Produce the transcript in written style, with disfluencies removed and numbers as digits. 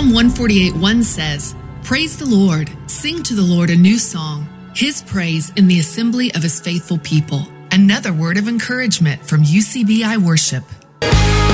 Psalm 148:1 says, "Praise the Lord, sing to the Lord a new song, his praise in the assembly of his faithful people." Another word of encouragement from UCBI Worship.